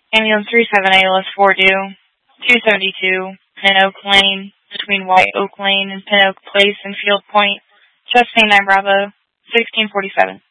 Ambulance 37 ALS 4 due, 272, Pin Oak Lane, between White Oak Lane and Pin Oak Place and Field Point, chest pain 9 Bravo, 1647.